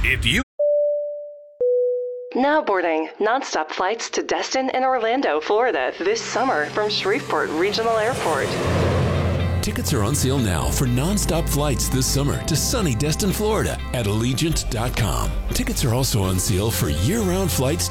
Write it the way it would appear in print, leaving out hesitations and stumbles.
If you Now boarding nonstop flights to Destin and Orlando, Florida this summer from Shreveport Regional Airport. Tickets are on sale now for nonstop flights this summer to sunny Destin, Florida at Allegiant.com. Tickets are also on sale for year-round flights